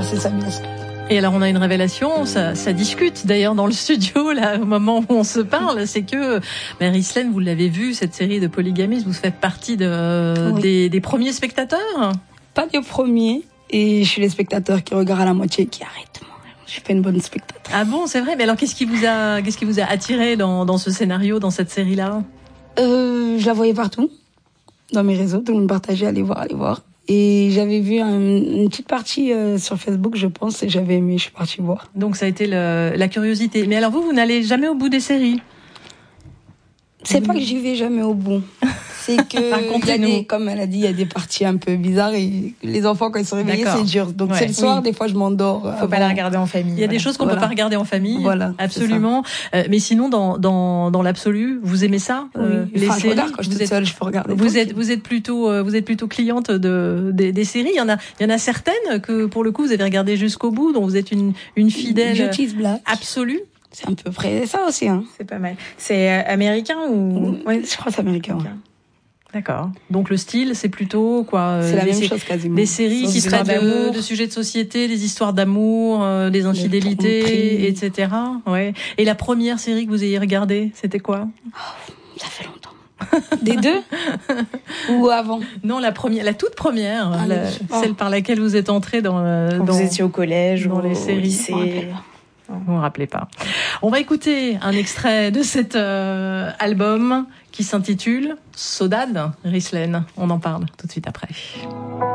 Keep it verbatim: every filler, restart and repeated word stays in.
penser ça mieux. Et alors on a une révélation, ça, ça discute d'ailleurs dans le studio là au moment où on se parle, c'est que ben, Rislaine, vous l'avez vu, cette série de Polygamiste, vous faites partie de, oui. des, des premiers spectateurs. Pas des premiers, et je suis les spectateurs qui regardent à la moitié et qui arrêtent. Je fais une bonne spectatrice. Ah bon, c'est vrai. Mais alors qu'est-ce qui vous a, qu'est-ce qui vous a attiré dans, dans ce scénario, dans cette série-là? euh, Je la voyais partout, dans mes réseaux, tout le monde partageait, allez voir, allez voir. Et j'avais vu un, une petite partie euh, sur Facebook, je pense, et j'avais aimé, je suis partie voir. Donc ça a été le, la curiosité. Mais alors vous, vous n'allez jamais au bout des séries? C'est vous... pas que j'y vais jamais au bout. C'est que, y a des, comme elle a dit, il y a des parties un peu bizarres et les enfants, quand ils sont réveillés, c'est dur. Donc ouais. c'est le soir, oui. Des fois je m'endors. Faut avant. pas la regarder en famille. Il y a voilà. des choses qu'on voilà. peut pas regarder en famille. Voilà. Absolument. Euh, mais sinon, dans, dans, dans l'absolu, vous aimez ça? Oui. euh, Les enfin, séries. Je regarde quand je suis toute seule, je peux regarder. Vous êtes, vous êtes plutôt, euh, vous êtes plutôt cliente de, des, des séries. Il y en a, il y en a certaines que, pour le coup, vous avez regardé jusqu'au bout, dont vous êtes une, une fidèle. Justice Black. Absolue. C'est à peu près ça aussi, hein. C'est pas mal. C'est euh, américain ou? Oui, je crois que c'est américain. Ouais. D'accord. Donc le style, c'est plutôt quoi? C'est la même sé- chose quasiment. Des séries qui traitent de, de sujets de société, des histoires d'amour, euh, des infidélités, et cetera. Ouais. Et la première série que vous ayez regardée, c'était quoi? Oh, ça fait longtemps. Des deux? Ou avant? Non, la première, la toute première, ah, la, oh. celle par laquelle vous êtes entrée dans. Quand dans vous étiez au collège dans ou les au séries. lycée. Vous vous rappelez pas. On va écouter un extrait de cet euh, album qui s'intitule Saudade, Rislaine. On en parle tout de suite après.